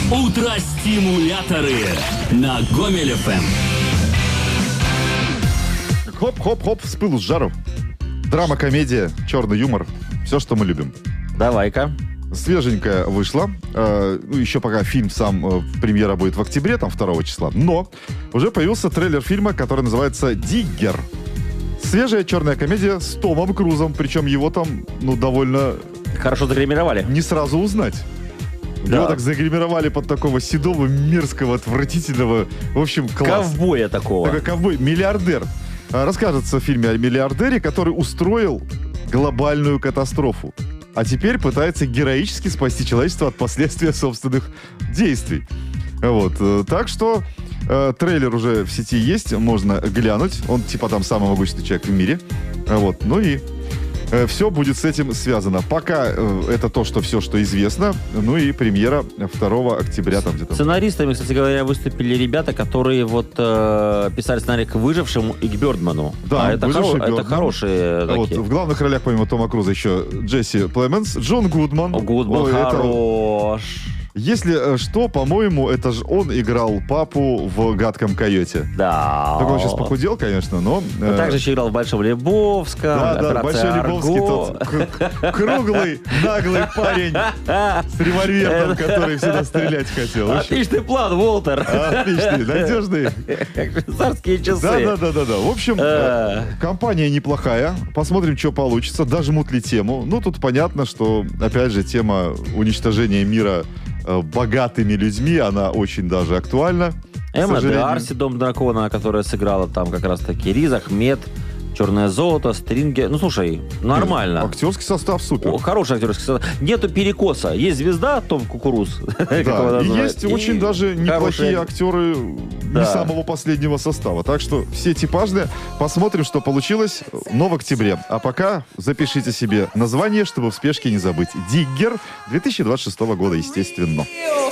Утро-стимуляторы на Гомель ФМ. Хоп-хоп-хоп, с пылу с жару. Драма, комедия, черный юмор. Все, что мы любим. Давай-ка. Свеженькая вышла. Еще пока фильм сам премьера будет в октябре, там 2 числа. Но уже появился трейлер фильма, который называется «Диггер». Свежая черная комедия с Томом Крузом. Причем его там, довольно... Хорошо загримировали. Не сразу узнать. Да. Его так загримировали под такого седого, мерзкого, отвратительного... В общем, класс. Ковбоя такого. Такой ковбой, миллиардер. Расскажется в фильме о миллиардере, который устроил глобальную катастрофу. А теперь пытается героически спасти человечество от последствий собственных действий. Вот. Так что трейлер уже в сети есть, можно глянуть. Он типа там самый могущественный человек в мире. Вот. Ну и все будет с этим связано. Пока это все, что известно. Ну и премьера 2 октября там где-то. Сценаристами, кстати говоря, выступили ребята, которые писали сценарий к «Выжившему» и к «Бёрдману». Да, это хорошие вот, такие. в главных ролях, помимо Тома Круза, еще Джесси Племенс, Джон Гудман. Гудман хорош. Если что, по-моему, это же он играл папу в «Гадком койоте». Да. Только он сейчас похудел, конечно, но... Также еще играл в «Большом Лебовском», Да, Большой «Операция Лебовский, Арго». тот круглый, наглый парень с револьвером, который всегда стрелять хотел. Отличный план, Уолтер. Отличный, надежный. Царские часы. Да. В общем, компания неплохая. Посмотрим, что получится. Дожмут ли тему. Тут понятно, что, опять же, тема уничтожения мира богатыми людьми, она очень даже актуальна. Эмма Дарси, «Дом дракона», которая сыграла там как раз-таки Риз Ахмед, «Черное золото», «Стрингер». Слушай, нормально. Актерский состав супер. Хороший актерский состав. Нету перекоса. Есть звезда Том Кукуруз. Да, и есть очень даже неплохие актеры не самого последнего состава. Так что все типажные. Посмотрим, что получилось, в октябре. А пока запишите себе название, чтобы в спешке не забыть. «Диггер» 2026 года, естественно.